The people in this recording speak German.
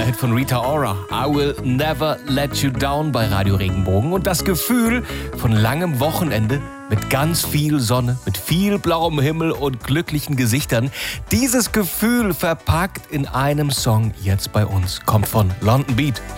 Hit von Rita Ora. I Will Never Let You Down bei Radio Regenbogen. Und das Gefühl von langem Wochenende mit ganz viel Sonne, mit viel blauem Himmel und glücklichen Gesichtern. Dieses Gefühl verpackt in einem Song jetzt bei uns. Kommt von London Beat.